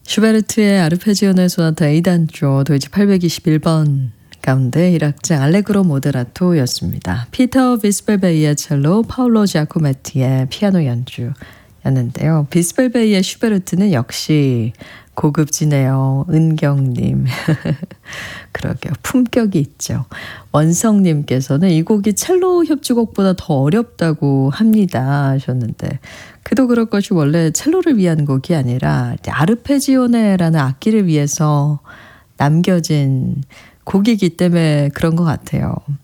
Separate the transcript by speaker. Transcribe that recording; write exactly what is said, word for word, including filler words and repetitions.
Speaker 1: 슈베르트의 아르페지오네 소나타 에이 단조 도이치 팔백이십일 번 가운데 일 악장 알레그로 모데라토였습니다. 피터 비스벨베이의 첼로, 파울로 지아코메티의 피아노 연주였는데요. 비스벨베이의 슈베르트는 역시 고급지네요. 은경님. 그러게요. 품격이 있죠. 원성님께서는 이 곡이 첼로 협주곡보다 더 어렵다고 합니다 하셨는데, 그도 그럴 것이 원래 첼로를 위한 곡이 아니라 아르페지오네라는 악기를 위해서 남겨진 곡이기 때문에 그런 것 같아요.